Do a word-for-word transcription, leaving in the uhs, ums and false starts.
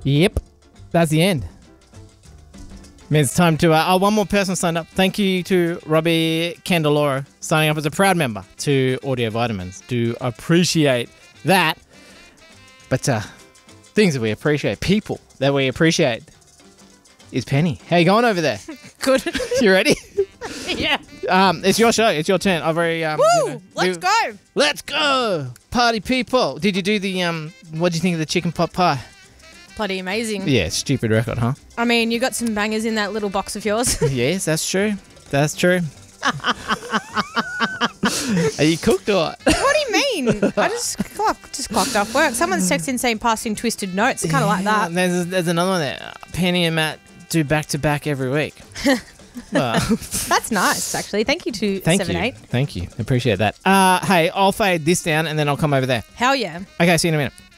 Yep. That's the end. It's time to... Uh, oh, one more person signed up. Thank you to Robbie Candeloro signing up as a proud member to Audio Vitamins. Do appreciate that. But uh, things that we appreciate, people that we appreciate, is Penny. How you going over there? Good. You ready? Yeah. Um, it's your show. It's your turn. I've already... Um, Woo! you know, Let's we- go. Let's go! Party people. Did you do the... um? What do you think of the chicken pot pie? Bloody amazing. Yeah, stupid record, huh? I mean, you got some bangers in that little box of yours. Yes, that's true. That's true. Are you cooked or what? What do you mean? I just clocked, just clocked off work. Someone's texting saying passing twisted notes. Kind of like that. There's, there's another one there. Penny and Matt do back-to-back every week. Well, That's nice, actually. Thank you to thank seven you. eight. Thank you. Appreciate that. Uh, hey, I'll fade this down and then I'll come over there. Hell yeah. Okay, see you in a minute.